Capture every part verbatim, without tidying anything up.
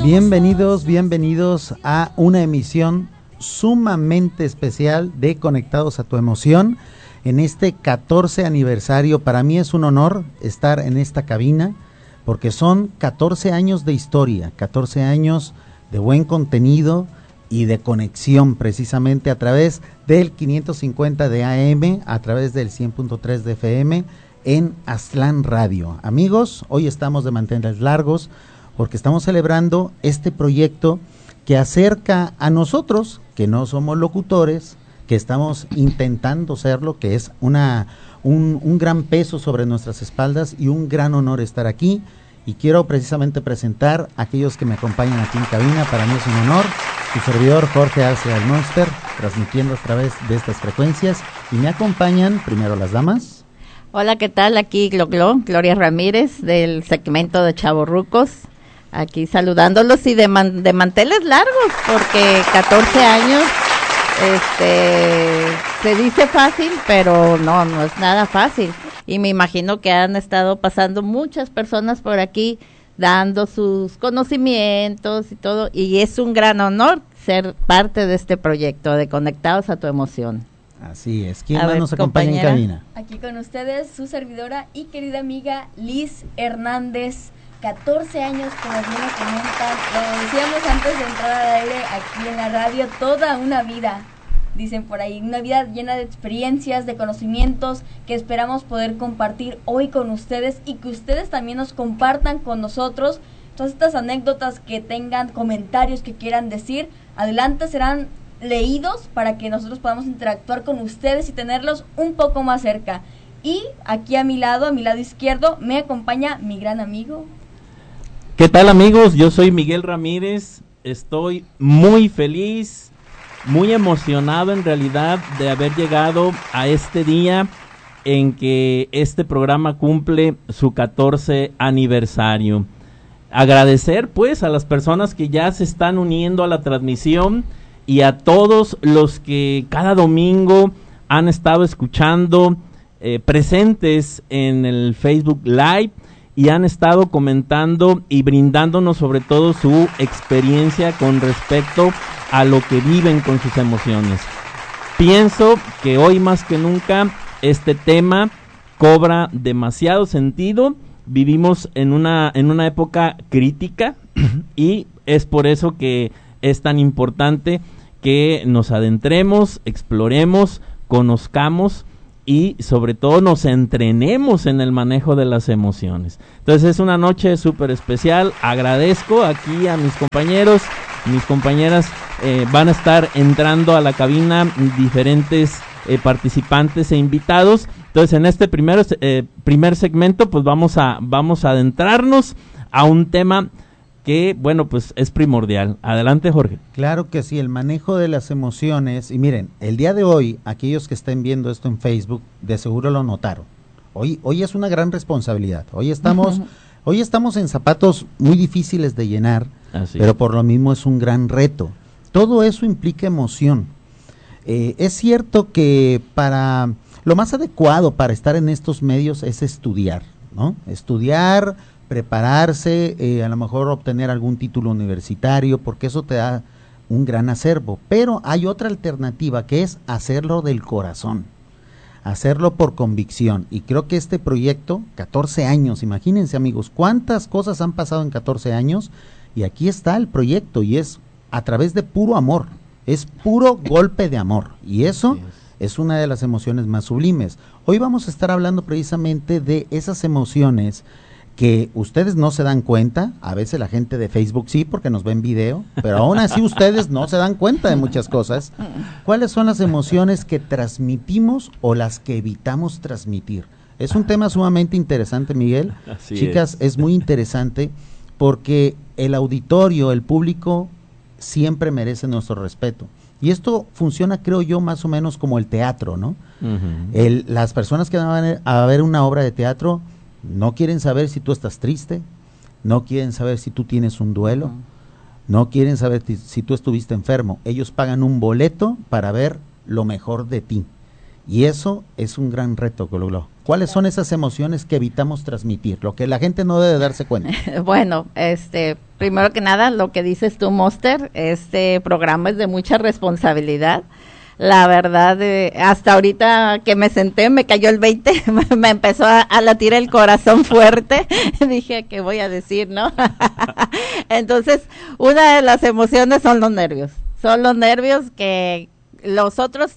Bienvenidos, bienvenidos a una emisión sumamente especial de Conectados a tu Emoción. En este catorce aniversario, para mí es un honor estar en esta cabina, porque son catorce años de historia, catorce años de buen contenido y de conexión, precisamente a través del quinientos cincuenta de A M, a través del cien punto tres de F M, en Aztlán Radio. Amigos, hoy estamos de mantenerles largos, porque estamos celebrando este proyecto que acerca a nosotros, que no somos locutores, que estamos intentando serlo, que es una un, un gran peso sobre nuestras espaldas y un gran honor estar aquí. Y quiero precisamente presentar a aquellos que me acompañan aquí en cabina. Para mí es un honor, su servidor Jorge Arce del Monster, transmitiendo a través de estas frecuencias. Y me acompañan primero las damas. Hola, ¿qué tal? Aquí Glo Glo, Gloria Ramírez, del segmento de Chavorrucos. Aquí saludándolos y de, man, de manteles largos, porque catorce años, este, se dice fácil, pero no, no es nada fácil. Y me imagino que han estado pasando muchas personas por aquí, dando sus conocimientos y todo, y es un gran honor ser parte de este proyecto de Conectados a tu Emoción. Así es. ¿Quién más nos acompaña en cabina? Aquí con ustedes, su servidora y querida amiga Liz Hernández. catorce años, como bien lo comentan, lo decíamos antes de entrar al aire aquí en la radio, toda una vida, dicen por ahí, una vida llena de experiencias, de conocimientos que esperamos poder compartir hoy con ustedes y que ustedes también nos compartan con nosotros todas estas anécdotas que tengan, comentarios que quieran decir, adelante serán leídos para que nosotros podamos interactuar con ustedes y tenerlos un poco más cerca. Y aquí a mi lado, a mi lado izquierdo, me acompaña mi gran amigo. ¿Qué tal, amigos? Yo soy Miguel Ramírez, estoy muy feliz, muy emocionado en realidad de haber llegado a este día en que este programa cumple su catorce aniversario. Agradecer pues a las personas que ya se están uniendo a la transmisión y a todos los que cada domingo han estado escuchando, eh, presentes en el Facebook Live, y han estado comentando y brindándonos sobre todo su experiencia con respecto a lo que viven con sus emociones. Pienso que hoy más que nunca este tema cobra demasiado sentido. Vivimos en una en una época crítica y es por eso que es tan importante que nos adentremos, exploremos, conozcamos y sobre todo nos entrenemos en el manejo de las emociones. Entonces es una noche súper especial. Agradezco aquí a mis compañeros, mis compañeras, eh, van a estar entrando a la cabina diferentes eh, participantes e invitados. Entonces en este primer, eh, primer segmento pues vamos a, vamos a adentrarnos a un tema que, bueno, pues es primordial. Adelante, Jorge. Claro que sí, el manejo de las emociones. Y miren, el día de hoy, aquellos que estén viendo esto en Facebook, de seguro lo notaron. Hoy, hoy es una gran responsabilidad. Hoy estamos, hoy estamos en zapatos muy difíciles de llenar, Así. pero por lo mismo es un gran reto. Todo eso implica emoción. Eh, es cierto que para lo más adecuado para estar en estos medios es estudiar, ¿no? Estudiar, prepararse, eh, a lo mejor obtener algún título universitario, porque eso te da un gran acervo, pero hay otra alternativa que es hacerlo del corazón, hacerlo por convicción, y creo que este proyecto, catorce años, imagínense amigos, cuántas cosas han pasado en catorce años, y aquí está el proyecto, y es a través de puro amor, es puro golpe de amor, y eso es. es una de las emociones más sublimes. Hoy vamos a estar hablando precisamente de esas emociones que ustedes no se dan cuenta, a veces la gente de Facebook sí, porque nos ven video, pero aún así ustedes no se dan cuenta de muchas cosas. ¿Cuáles son las emociones que transmitimos o las que evitamos transmitir? Es un tema sumamente interesante, Miguel. Así Chicas, es. es muy interesante porque el auditorio, el público, siempre merece nuestro respeto. Y esto funciona, creo yo, más o menos como el teatro, ¿no? Uh-huh. El, las personas que van a ver una obra de teatro no quieren saber si tú estás triste, no quieren saber si tú tienes un duelo, uh-huh. no quieren saber si, si tú estuviste enfermo. Ellos pagan un boleto para ver lo mejor de ti. Y eso es un gran reto, Glo. ¿Cuáles son esas emociones que evitamos transmitir? Lo que la gente no debe darse cuenta. Bueno, este, primero que nada, lo que dices tú, Monster, este programa es de mucha responsabilidad. La verdad, eh, hasta ahorita que me senté, me cayó el veinte, me empezó a, a latir el corazón fuerte. Dije, ¿qué voy a decir, no? Entonces, una de las emociones son los nervios. Son los nervios que los otros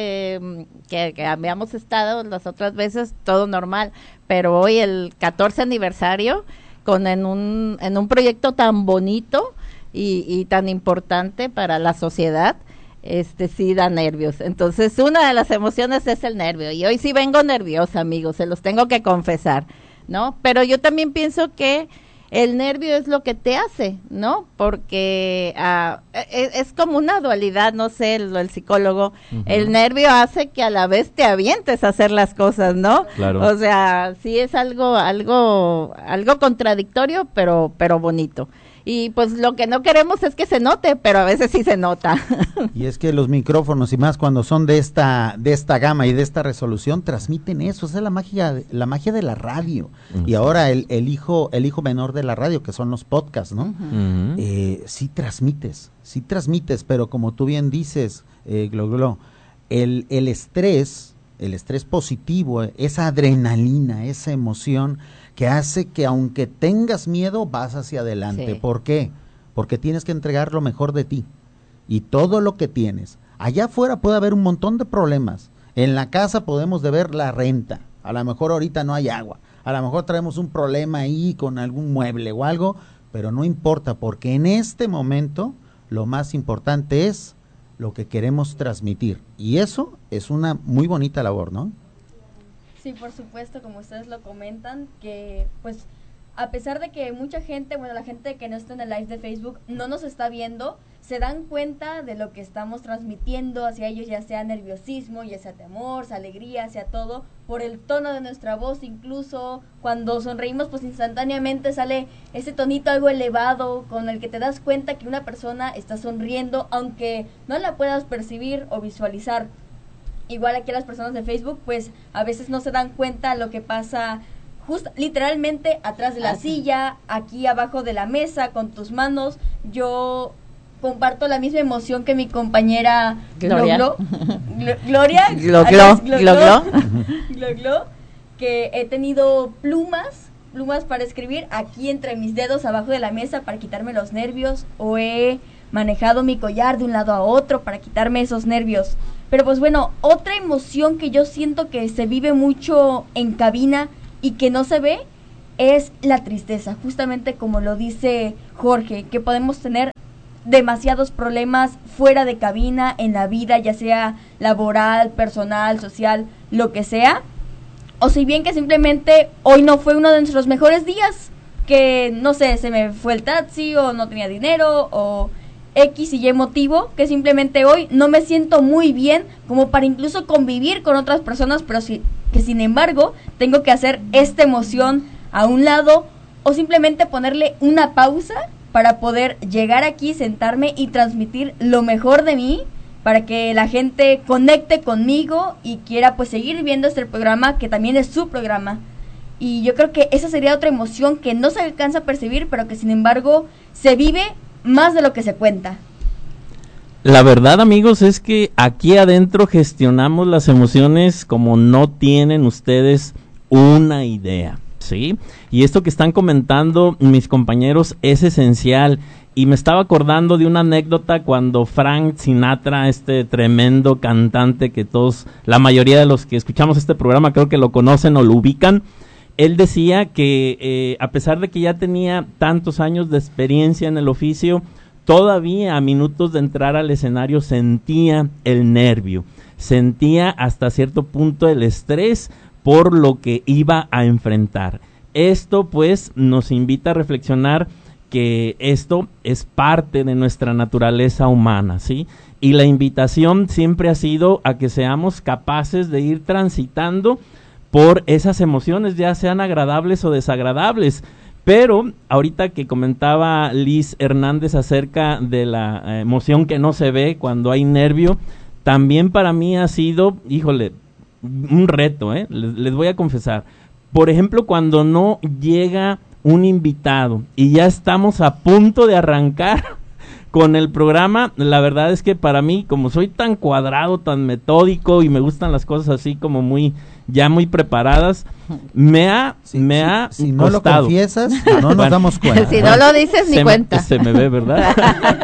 eh, que, que habíamos estado las otras veces, todo normal, pero hoy el catorce aniversario, con en un, en un proyecto tan bonito y, y tan importante para la sociedad, este sí da nervios. Entonces, una de las emociones es el nervio, y hoy sí vengo nerviosa, amigos, se los tengo que confesar, ¿no? Pero yo también pienso que el nervio es lo que te hace, ¿no? Porque uh, es, es como una dualidad, no sé, el, el psicólogo, uh-huh. El nervio hace que a la vez te avientes a hacer las cosas, ¿no? Claro. O sea, sí es algo, algo, algo contradictorio, pero, pero bonito. Y pues lo que no queremos es que se note, pero a veces sí se nota. Y es que los micrófonos, y más cuando son de esta de esta gama y de esta resolución, transmiten eso. Esa es la magia, la magia de la radio. Uh-huh. Y ahora el, el hijo el hijo menor de la radio, que son los podcasts, ¿no? Uh-huh. Eh, sí transmites, sí transmites, pero como tú bien dices, eh, Glo, Glo, el, el estrés, el estrés positivo, esa adrenalina, esa emoción que hace que aunque tengas miedo, vas hacia adelante. Sí. ¿Por qué? Porque tienes que entregar lo mejor de ti y todo lo que tienes. Allá afuera puede haber un montón de problemas. En la casa podemos deber la renta. A lo mejor ahorita no hay agua. A lo mejor traemos un problema ahí con algún mueble o algo, pero no importa, porque en este momento lo más importante es lo que queremos transmitir. Y eso es una muy bonita labor, ¿no? Sí, por supuesto, como ustedes lo comentan, que pues a pesar de que mucha gente, bueno, la gente que no está en el live de Facebook no nos está viendo, se dan cuenta de lo que estamos transmitiendo hacia ellos, ya sea nerviosismo, ya sea temor, sea alegría, sea todo, por el tono de nuestra voz. Incluso cuando sonreímos, pues instantáneamente sale ese tonito algo elevado con el que te das cuenta que una persona está sonriendo, aunque no la puedas percibir o visualizar. Igual aquí las personas de Facebook, pues a veces no se dan cuenta lo que pasa justo, literalmente atrás de la Así. silla, aquí abajo de la mesa, con tus manos. Yo comparto la misma emoción que mi compañera Gloria, Glo, Glo, Gloria, Glo, Glo, Glo, Glo, Glo, Glo, que he tenido plumas, plumas para escribir aquí entre mis dedos abajo de la mesa para quitarme los nervios, o he manejado mi collar de un lado a otro para quitarme esos nervios. Pero pues bueno, otra emoción que yo siento que se vive mucho en cabina y que no se ve es la tristeza, justamente como lo dice Jorge, que podemos tener demasiados problemas fuera de cabina en la vida, ya sea laboral, personal, social, lo que sea, o si bien que simplemente hoy no fue uno de nuestros mejores días, que no sé, se me fue el taxi o no tenía dinero o X y Y motivo, que simplemente hoy no me siento muy bien como para incluso convivir con otras personas, pero sí, que sin embargo tengo que hacer esta emoción a un lado o simplemente ponerle una pausa para poder llegar aquí, sentarme y transmitir lo mejor de mí para que la gente conecte conmigo y quiera pues seguir viendo este programa, que también es su programa. Y yo creo que esa sería otra emoción que no se alcanza a percibir, pero que sin embargo se vive más de lo que se cuenta. La verdad, amigos, es que aquí adentro gestionamos las emociones como no tienen ustedes una idea, ¿sí? Y esto que están comentando mis compañeros es esencial. Y me estaba acordando de una anécdota cuando Frank Sinatra, este tremendo cantante que todos, la mayoría de los que escuchamos este programa creo que lo conocen o lo ubican, él decía que eh, a pesar de que ya tenía tantos años de experiencia en el oficio, todavía a minutos de entrar al escenario sentía el nervio, sentía hasta cierto punto el estrés por lo que iba a enfrentar. Esto pues nos invita a reflexionar que esto es parte de nuestra naturaleza humana, ¿sí? Y la invitación siempre ha sido a que seamos capaces de ir transitando por esas emociones, ya sean agradables o desagradables. Pero ahorita que comentaba Liz Hernández acerca de la emoción que no se ve cuando hay nervio, también para mí ha sido, híjole, un reto, ¿eh? Les, les voy a confesar. Por ejemplo, cuando no llega un invitado y ya estamos a punto de arrancar con el programa, la verdad es que para mí, como soy tan cuadrado, tan metódico y me gustan las cosas así como muy, ya muy preparadas, me ha, Sí, me sí, ha si no lo costado. confiesas, no nos Bueno, damos cuenta. Si no lo dices, ni se cuenta. Me, se me ve, ¿verdad?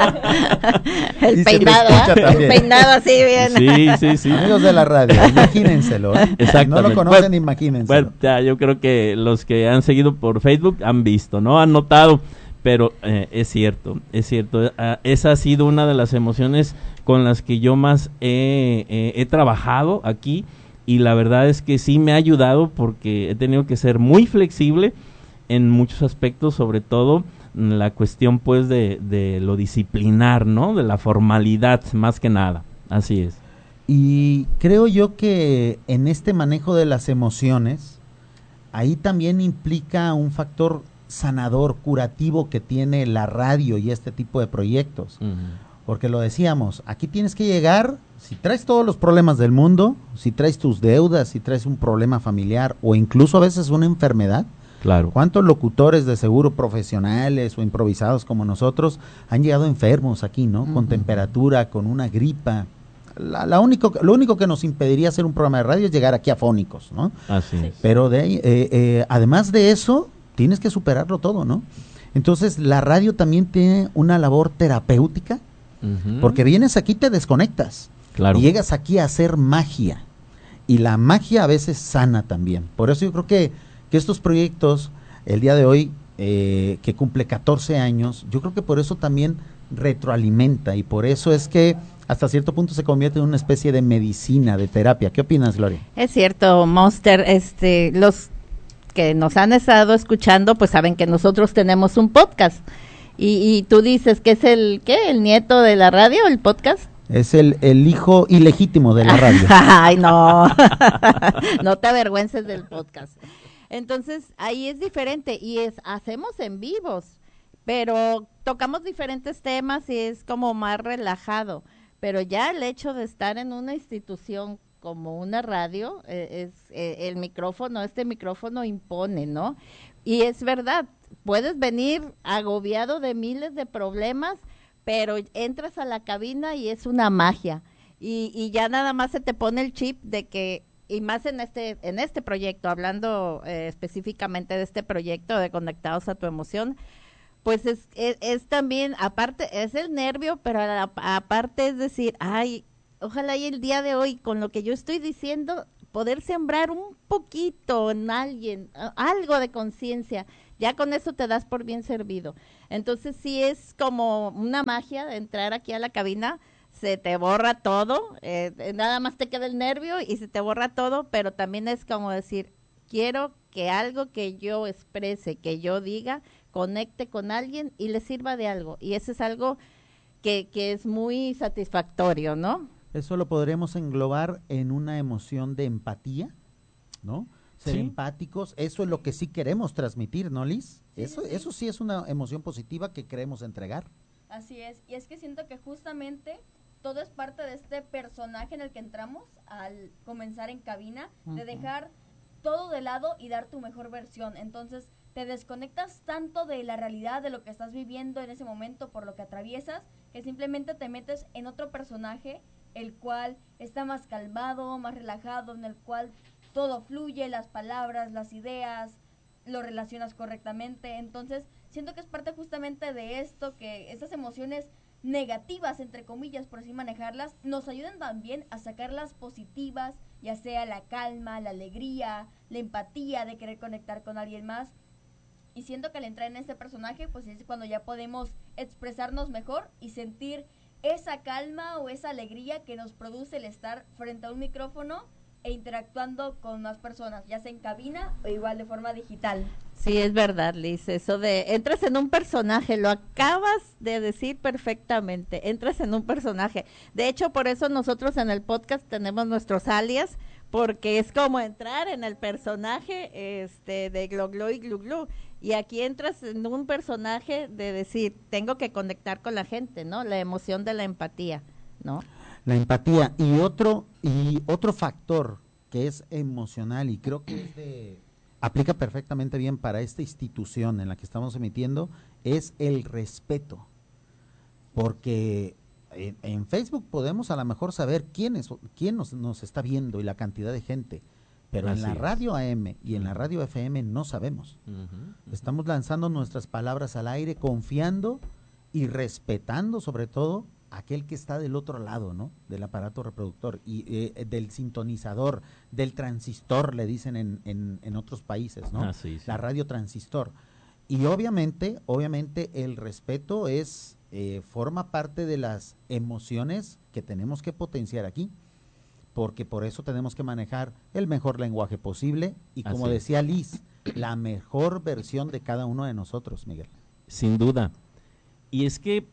El Y se te peinado, escucha ¿eh? El también. peinado así bien. Sí, sí, sí. Amigos de la radio, imagínenselo. ¿eh? Si no Exactamente. lo conocen, Bueno, imagínenselo. Bueno, ya, yo creo que los que han seguido por Facebook han visto, ¿no? Han notado, pero eh, es cierto, es cierto. Uh, esa ha sido una de las emociones con las que yo más he, eh, he trabajado aquí, y la verdad es que sí me ha ayudado porque he tenido que ser muy flexible en muchos aspectos, sobre todo la cuestión pues de, de lo disciplinar, ¿no? De la formalidad más que nada, así es. Y creo yo que en este manejo de las emociones, ahí también implica un factor sanador, curativo que tiene la radio y este tipo de proyectos. Uh-huh. Porque lo decíamos, aquí tienes que llegar, si traes todos los problemas del mundo, si traes tus deudas, si traes un problema familiar o incluso a veces una enfermedad. Claro. ¿Cuántos locutores de seguro profesionales o improvisados como nosotros han llegado enfermos aquí, ¿no? Uh-huh. Con temperatura, con una gripa. La, la único, lo único que nos impediría hacer un programa de radio es llegar aquí afónicos, ¿no? Así es. Pero de ahí, eh, eh, además de eso, tienes que superarlo todo, ¿no? Entonces, la radio también tiene una labor terapéutica, uh-huh. porque vienes aquí, te desconectas. Claro. Y llegas aquí a hacer magia. Y la magia a veces sana también. Por eso yo creo que, que estos proyectos, el día de hoy, eh, que cumple catorce años, yo creo que por eso también retroalimenta, y por eso es que hasta cierto punto se convierte en una especie de medicina, de terapia. ¿Qué opinas, Gloria? Es cierto, Monster, este, los que nos han estado escuchando, pues saben que nosotros tenemos un podcast, y, y tú dices que es el, ¿qué? ¿El nieto de la radio, el podcast? Es el, el hijo ilegítimo de la radio. Ay, no, no te avergüences del podcast. Entonces, ahí es diferente, y es, hacemos en vivos, pero tocamos diferentes temas y es como más relajado. Pero ya el hecho de estar en una institución como una radio, eh, es eh, el micrófono, este micrófono impone, ¿no? Y es verdad, puedes venir agobiado de miles de problemas, pero entras a la cabina y es una magia. Y, y ya nada más se te pone el chip de que, y más en este, en este proyecto, hablando eh, específicamente de este proyecto de Conectados a tu Emoción, pues es, es, es también, aparte, es el nervio, pero a la, aparte es decir, ay, ojalá y el día de hoy, con lo que yo estoy diciendo, poder sembrar un poquito en alguien, algo de conciencia, ya con eso te das por bien servido. Entonces sí es como una magia de entrar aquí a la cabina, se te borra todo, eh, nada más te queda el nervio y se te borra todo, pero también es como decir, quiero que algo que yo exprese, que yo diga, conecte con alguien y le sirva de algo. Y eso es algo que, que es muy satisfactorio, ¿no? Eso lo podríamos englobar en una emoción de empatía, ¿no? Ser sí. empáticos, eso es lo que sí queremos transmitir, ¿no, Liz? Sí, eso, sí, sí. eso sí es una emoción positiva que queremos entregar. Así es, y es que siento que justamente todo es parte de este personaje en el que entramos al comenzar en cabina, uh-huh. de dejar todo de lado y dar tu mejor versión. Entonces te desconectas tanto de la realidad, de lo que estás viviendo en ese momento, por lo que atraviesas, que simplemente te metes en otro personaje, el cual está más calmado, más relajado, en el cual todo fluye, las palabras, las ideas, lo relacionas correctamente. Entonces siento que es parte justamente de esto, que estas emociones negativas, entre comillas, por así manejarlas, nos ayudan también a sacar las positivas, ya sea la calma, la alegría, la empatía de querer conectar con alguien más. Y siento que al entrar en este personaje, pues es cuando ya podemos expresarnos mejor y sentir esa calma o esa alegría que nos produce el estar frente a un micrófono e interactuando con más personas, ya sea en cabina o igual de forma digital. Sí, es verdad, Liz, eso de entras en un personaje, lo acabas de decir perfectamente, entras en un personaje. De hecho, por eso nosotros en el podcast tenemos nuestros alias, porque es como entrar en el personaje este de Glo Glo y Glu Glu. Y aquí entras en un personaje de decir, tengo que conectar con la gente, ¿no? La emoción de la empatía, ¿no? La empatía. Y otro, y otro factor que es emocional y creo que es de, aplica perfectamente bien para esta institución en la que estamos emitiendo, es el respeto. Porque en, en Facebook podemos a lo mejor saber quién, es, quién nos, nos está viendo y la cantidad de gente, pero Así en la es. radio A M y en la radio F M no sabemos. Uh-huh, uh-huh. Estamos lanzando nuestras palabras al aire, confiando y respetando sobre todo aquel que está del otro lado, ¿no? Del aparato reproductor y eh, del sintonizador, del transistor, le dicen en, en, en otros países, ¿no? Ah, sí, sí. La radio transistor. Y obviamente, obviamente el respeto es, eh, forma parte de las emociones que tenemos que potenciar aquí, porque por eso tenemos que manejar el mejor lenguaje posible y como Así decía Liz, la mejor versión de cada uno de nosotros, Miguel. Sin duda. Y es que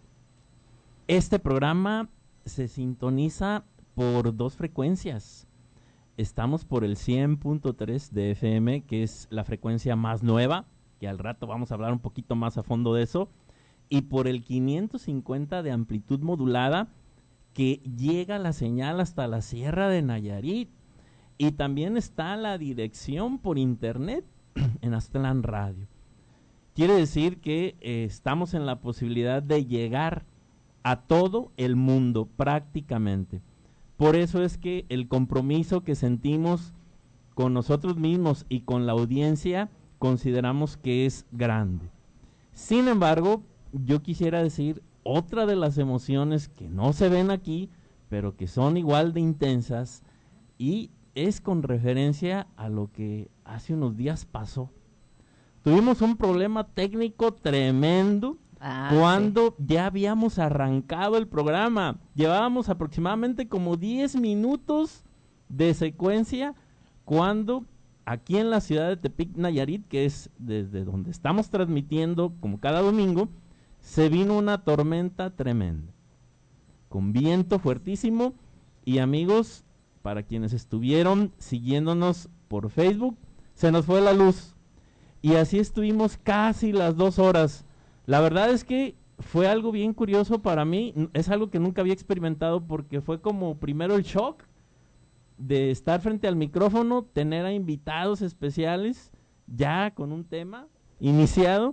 este programa se sintoniza por dos frecuencias. Estamos por el cien punto tres de F M, que es la frecuencia más nueva, que al rato vamos a hablar un poquito más a fondo de eso, y por el quinientos cincuenta de amplitud modulada, que llega la señal hasta la Sierra de Nayarit. Y también está la dirección por internet en Aztlán Radio. Quiere decir que eh, estamos en la posibilidad de llegar a todo el mundo prácticamente. Por eso es que el compromiso que sentimos con nosotros mismos y con la audiencia consideramos que es grande. Sin embargo, yo quisiera decir otra de las emociones que no se ven aquí, pero que son igual de intensas, y es con referencia a lo que hace unos días pasó. Tuvimos un problema técnico tremendo ah, cuando sí. ya habíamos arrancado el programa. Llevábamos aproximadamente como diez minutos de secuencia cuando aquí en la ciudad de Tepic, Nayarit, que es desde donde estamos transmitiendo como cada domingo, se vino una tormenta tremenda, con viento fuertísimo. Y amigos, para quienes estuvieron siguiéndonos por Facebook, se nos fue la luz. Y así estuvimos casi las dos horas. La verdad es que fue algo bien curioso para mí. Es algo que nunca había experimentado porque fue como primero el shock de estar frente al micrófono, tener a invitados especiales ya con un tema iniciado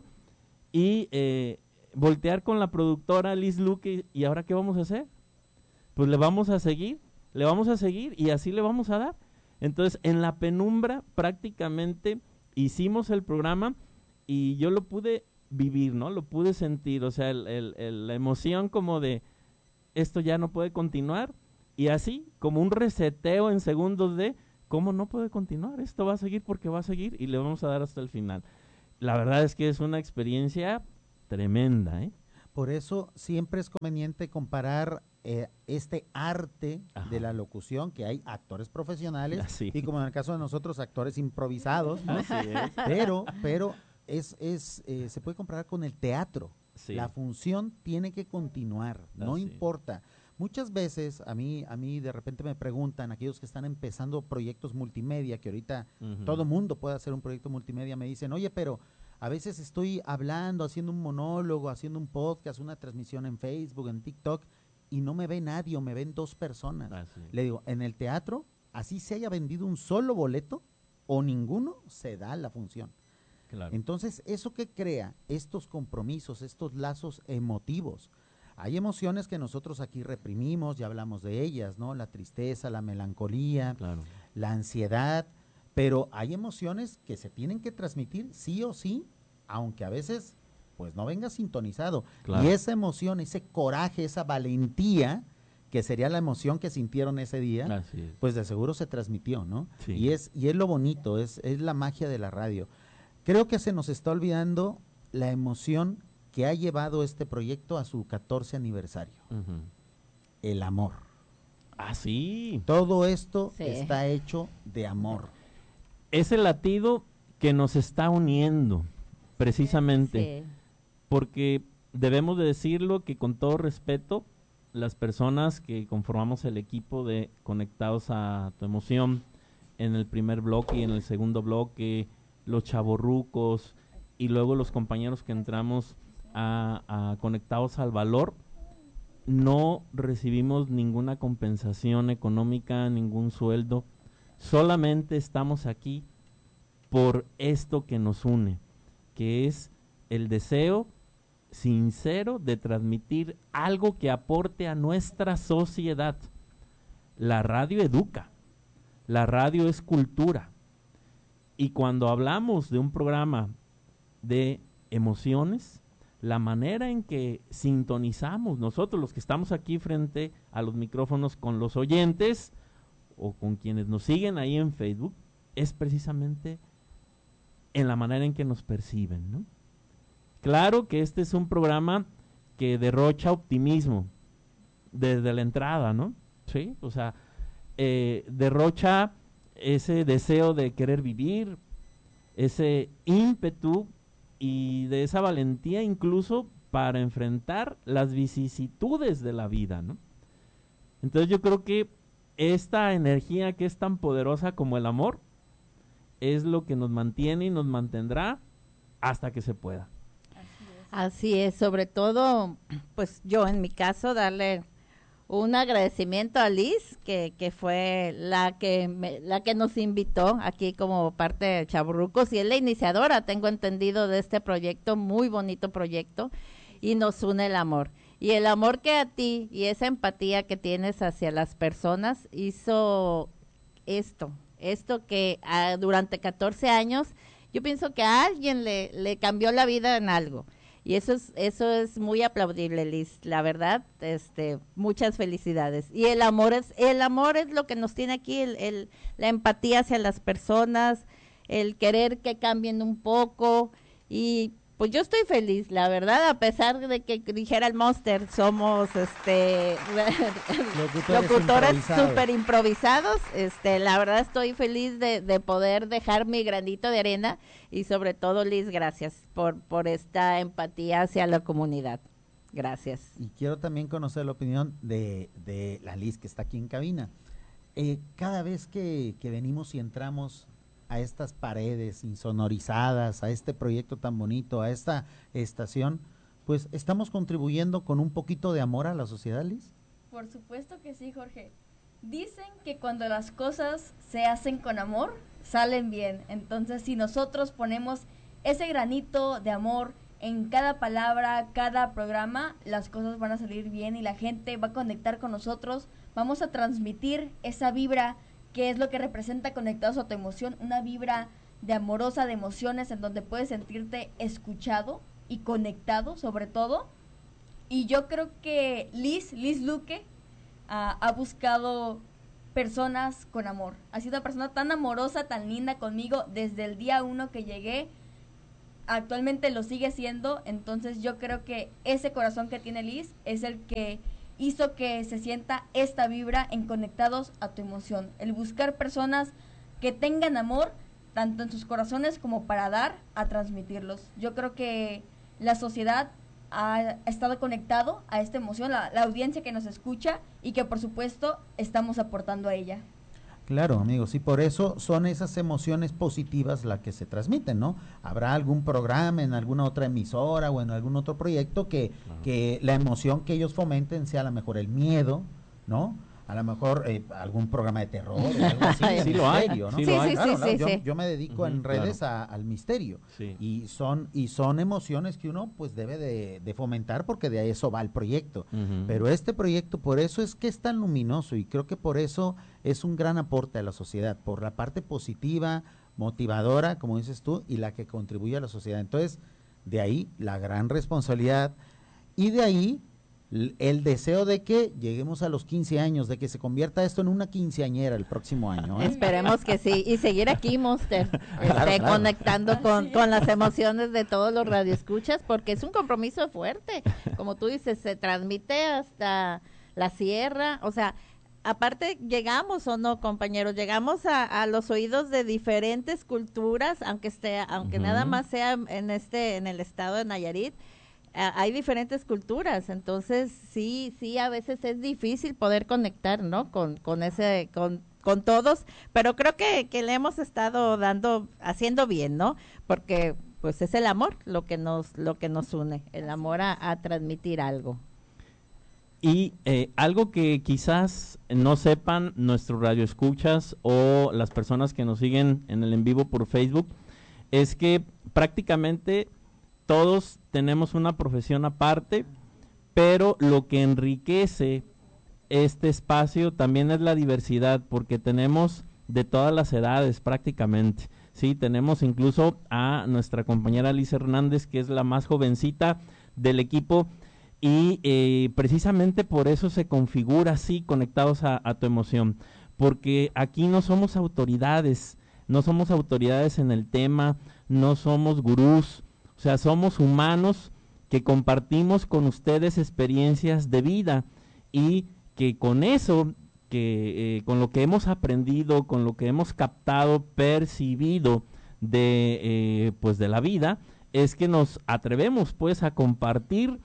y eh, voltear con la productora Liz Luque. ¿Y ahora qué vamos a hacer? Pues le vamos a seguir, le vamos a seguir y así le vamos a dar. Entonces en la penumbra prácticamente hicimos el programa y yo lo pude vivir, ¿no? Lo pude sentir, o sea, el, el, el, la emoción como de esto ya no puede continuar. Y así, como un reseteo en segundos de, ¿cómo no puede continuar? Esto va a seguir porque va a seguir y le vamos a dar hasta el final. La verdad es que es una experiencia tremenda, ¿eh? Por eso siempre es conveniente comparar eh, este arte Ajá. de la locución, que hay actores profesionales, Así. y como en el caso de nosotros, actores improvisados, ¿no? Así es. Pero, pero es, es, eh, se puede comparar con el teatro. Sí. La función tiene que continuar, no Así. importa. Muchas veces a mí, a mí de repente me preguntan, aquellos que están empezando proyectos multimedia, que ahorita uh-huh. todo mundo puede hacer un proyecto multimedia, me dicen, oye, pero a veces estoy hablando, haciendo un monólogo, haciendo un podcast, una transmisión en Facebook, en TikTok, y no me ve nadie o me ven dos personas. Ah, sí. Le digo, en el teatro, así se haya vendido un solo boleto o ninguno, se da la función. Claro. Entonces, ¿eso qué crea? Estos compromisos, estos lazos emotivos. Hay emociones que nosotros aquí reprimimos, ya hablamos de ellas, ¿no? La tristeza, la melancolía, claro. la ansiedad, pero hay emociones que se tienen que transmitir sí o sí, aunque a veces pues no venga sintonizado. Claro. Y esa emoción, ese coraje, esa valentía, que sería la emoción que sintieron ese día, pues de seguro se transmitió, ¿no? Sí. Y es y es lo bonito, es, es la magia de la radio. Creo que se nos está olvidando la emoción que ha llevado este proyecto a su catorce aniversario. Uh-huh. El amor. Ah, sí. Todo esto sí. está hecho de amor. Es el latido que nos está uniendo, precisamente. Sí. Porque debemos de decirlo que con todo respeto, las personas que conformamos el equipo de Conectados a tu Emoción, en el primer bloque y en el segundo bloque, los chavorrucos, y luego los compañeros que entramos A, a Conectados al Valor, no recibimos ninguna compensación económica, ningún sueldo. solamente estamos aquí por esto que nos une, que es el deseo sincero de transmitir algo que aporte a nuestra sociedad. La radio educa, la radio es cultura, y cuando hablamos de un programa de emociones, la manera en que sintonizamos nosotros los que estamos aquí frente a los micrófonos con los oyentes o con quienes nos siguen ahí en Facebook es precisamente en la manera en que nos perciben, ¿no? Claro que este es un programa que derrocha optimismo desde la entrada, ¿no? Sí, o sea, eh, derrocha ese deseo de querer vivir, ese ímpetu y de esa valentía incluso para enfrentar las vicisitudes de la vida, ¿no? Entonces yo creo que esta energía que es tan poderosa como el amor es lo que nos mantiene y nos mantendrá hasta que se pueda. Así es, sobre todo, pues yo en mi caso darle un agradecimiento a Liz, que, que fue la que me, la que nos invitó aquí como parte de Chavorrucos, y es la iniciadora, tengo entendido, de este proyecto, muy bonito proyecto, y nos une el amor. Y el amor que a ti y esa empatía que tienes hacia las personas hizo esto, esto que uh, durante catorce años, yo pienso que a alguien le, le cambió la vida en algo. Y eso es eso es muy aplaudible, Liz, la verdad, este, muchas felicidades. Y el amor es el amor es lo que nos tiene aquí, el, el la empatía hacia las personas, el querer que cambien un poco, y pues yo estoy feliz, la verdad, a pesar de que dijera el Monster, somos este locutores, locutores súper improvisados, este, la verdad estoy feliz de, de poder dejar mi granito de arena, y sobre todo, Liz, gracias por, por esta empatía hacia la comunidad. Gracias. Y quiero también conocer la opinión de, de la Liz que está aquí en cabina. Eh, cada vez que, que venimos y entramos a estas paredes insonorizadas, a este proyecto tan bonito, a esta estación, pues estamos contribuyendo con un poquito de amor a la sociedad, Liz. Por supuesto que sí, Jorge. Dicen que cuando las cosas se hacen con amor, salen bien. Entonces, si nosotros ponemos ese granito de amor en cada palabra, cada programa, las cosas van a salir bien y la gente va a conectar con nosotros. Vamos a transmitir esa vibra que es lo que representa Conectados a tu Emoción, una vibra de amorosa, de emociones, en donde puedes sentirte escuchado y conectado, sobre todo. Y yo creo que Liz, Liz Luque, uh, ha buscado personas con amor. Ha sido una persona tan amorosa, tan linda conmigo desde el día uno que llegué. Actualmente lo sigue siendo, entonces yo creo que ese corazón que tiene Liz es el que hizo que se sienta esta vibra en Conectados a tu Emoción. El buscar personas que tengan amor, tanto en sus corazones como para dar, a transmitirlos. Yo creo que la sociedad ha estado conectado a esta emoción, la, la audiencia que nos escucha, y que por supuesto estamos aportando a ella. Claro, amigos, y por eso son esas emociones positivas las que se transmiten, ¿no? Habrá algún programa en alguna otra emisora o en algún otro proyecto que, uh-huh. que la emoción que ellos fomenten sea a lo mejor el miedo, ¿no? A lo mejor eh, algún programa de terror o algo así. Sí, lo hay, misterio, ¿no? Sí, lo hay. Claro, sí, claro, sí, yo, sí. yo me dedico uh-huh, en redes claro. a, al misterio Sí. y son y son emociones que uno pues debe de, de fomentar, porque de eso va el proyecto. Uh-huh. Pero este proyecto, por eso es que es tan luminoso, y creo que por eso es un gran aporte a la sociedad, por la parte positiva, motivadora, como dices tú, y la que contribuye a la sociedad. Entonces, de ahí la gran responsabilidad, y de ahí el deseo de que lleguemos a los quince años, de que se convierta esto en una quinceañera el próximo año, ¿eh? Esperemos que sí, y seguir aquí, Monster, Claro, este, claro. conectando con, con las emociones de todos los radioescuchas, porque es un compromiso fuerte, como tú dices, se transmite hasta la sierra, o sea, aparte llegamos o no, compañeros, llegamos a, a los oídos de diferentes culturas, aunque esté, aunque uh-huh. nada más sea en este, en el estado de Nayarit. Hay diferentes culturas, entonces sí, sí, a veces es difícil poder conectar, ¿no? Con, con ese, con, con todos, pero creo que, que le hemos estado dando, haciendo bien, ¿no? Porque, pues, es el amor lo que nos, lo que nos une, el amor a, a transmitir algo. Y eh, algo que quizás no sepan nuestros radioescuchas o las personas que nos siguen en el en vivo por Facebook, es que prácticamente todos tenemos una profesión aparte, pero lo que enriquece este espacio también es la diversidad, porque tenemos de todas las edades prácticamente. Sí, tenemos incluso a nuestra compañera Liz Hernández, que es la más jovencita del equipo, y eh, precisamente por eso se configura así, Conectados a, a tu emoción, porque aquí no somos autoridades, no somos autoridades en el tema, no somos gurús, o sea, somos humanos que compartimos con ustedes experiencias de vida, y que con eso, que eh, con lo que hemos aprendido, con lo que hemos captado, percibido de eh, pues de la vida, es que nos atrevemos pues a compartir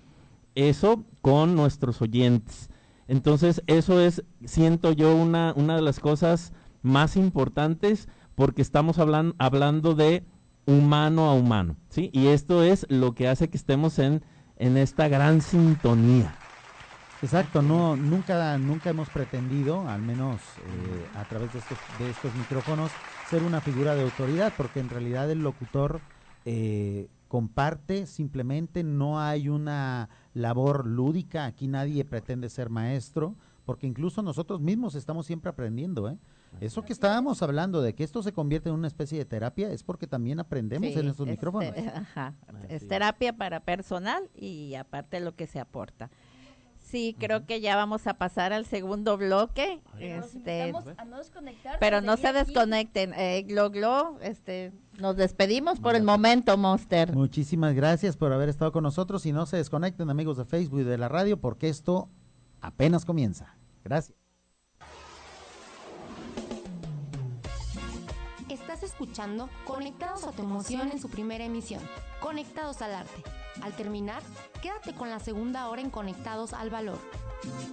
eso con nuestros oyentes. Entonces eso es, siento yo, una, una de las cosas más importantes, porque estamos hablan, hablando de humano a humano, ¿sí? Y esto es lo que hace que estemos en, en esta gran sintonía. Exacto, no, nunca, nunca hemos pretendido, al menos eh, a través de estos, de estos micrófonos, ser una figura de autoridad, porque en realidad el locutor eh, comparte, simplemente no hay una labor lúdica, aquí nadie pretende ser maestro, porque incluso nosotros mismos estamos siempre aprendiendo, ¿eh? Eso que estábamos hablando de que esto se convierte en una especie de terapia es porque también aprendemos Sí, en estos es, micrófonos. eh, ajá, Así es es. terapia para personal y aparte lo que se aporta. Sí, creo que ya vamos a pasar al segundo bloque. Los Este, invitamos a no desconectarse, pero a no se seguir aquí. desconecten. Eh, Glo Glo, este, nos despedimos por el momento, Monster. Muchísimas gracias por haber estado con nosotros y no se desconecten, amigos de Facebook y de la radio, porque esto apenas comienza. Gracias. Estás escuchando Conectados a tu emoción en su primera emisión, Conectados al arte. Al terminar, quédate con la segunda hora en Conectados al valor.